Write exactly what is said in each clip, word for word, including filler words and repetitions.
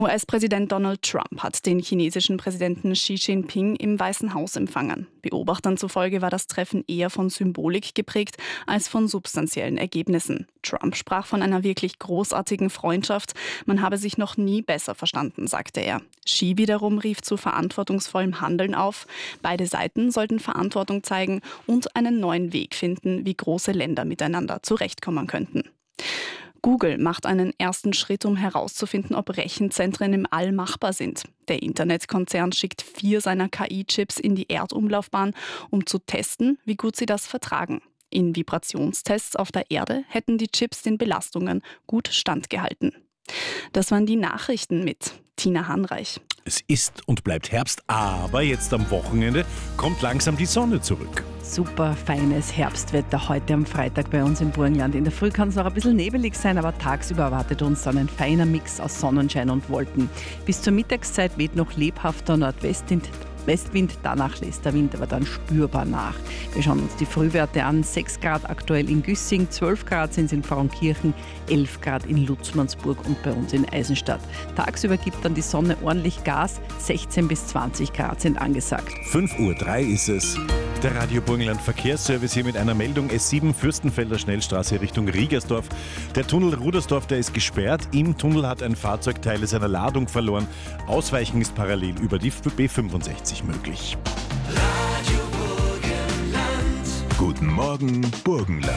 U S-Präsident Donald Trump hat den chinesischen Präsidenten Xi Jinping im Weißen Haus empfangen. Beobachtern zufolge war das Treffen eher von Symbolik geprägt als von substanziellen Ergebnissen. Trump sprach von einer wirklich großartigen Freundschaft. Man habe sich noch nie besser verstanden, sagte er. Xi wiederum rief zu verantwortungsvollem Handeln auf. Beide Seiten sollten Verantwortung zeigen und einen neuen Weg finden, wie große Länder miteinander zurechtkommen könnten. Google macht einen ersten Schritt, um herauszufinden, ob Rechenzentren im All machbar sind. Der Internetkonzern schickt vier seiner K I-Chips in die Erdumlaufbahn, um zu testen, wie gut sie das vertragen. In Vibrationstests auf der Erde hätten die Chips den Belastungen gut standgehalten. Das waren die Nachrichten mit Tina Hanreich. Es ist und bleibt Herbst, aber jetzt am Wochenende kommt langsam die Sonne zurück. Super feines Herbstwetter heute am Freitag bei uns im Burgenland. In der Früh kann es noch ein bisschen nebelig sein, aber tagsüber erwartet uns dann ein feiner Mix aus Sonnenschein und Wolken. Bis zur Mittagszeit weht noch lebhafter Nordwestwind. Westwind, danach lässt der Wind aber dann spürbar nach. Wir schauen uns die Frühwerte an. sechs Grad aktuell in Güssing, zwölf Grad sind es in Frauenkirchen, elf Grad in Lutzmannsburg und bei uns in Eisenstadt. Tagsüber gibt dann die Sonne ordentlich Gas, sechzehn bis zwanzig Grad sind angesagt. fünf Uhr drei ist es. Der Radio Burgenland Verkehrsservice hier mit einer Meldung. S sieben Fürstenfelder Schnellstraße Richtung Riegersdorf. Der Tunnel Rudersdorf, der ist gesperrt. Im Tunnel hat ein Fahrzeug Teile seiner Ladung verloren. Ausweichen ist parallel über die B fünfundsechzig möglich. Radio Burgenland. Guten Morgen, Burgenland.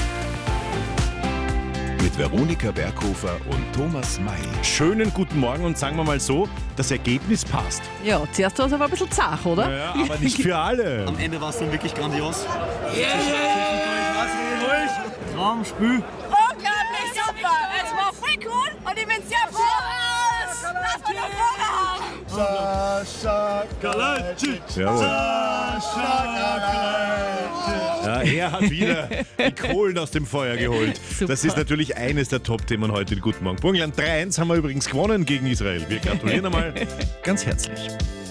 Mit Veronika Berghofer und Thomas May. Schönen guten Morgen und sagen wir mal so, das Ergebnis passt. Ja, zuerst war es aber ein bisschen zart, oder? Ja, aber nicht für alle. Am Ende war es dann wirklich grandios. Yeah, yeah. Traumspiel. Unglaublich super! Es war voll cool und ich bin sehr froh, dass wir noch vorne haben. Sascha Kalajdzic. Jawohl. Sascha Kalajdzic. Ja, er hat wieder die Kohlen aus dem Feuer geholt. Super. Das ist natürlich eines der Top-Themen heute in Guten Morgen Burgenland. drei eins haben wir übrigens gewonnen gegen Israel. Wir gratulieren einmal ganz herzlich.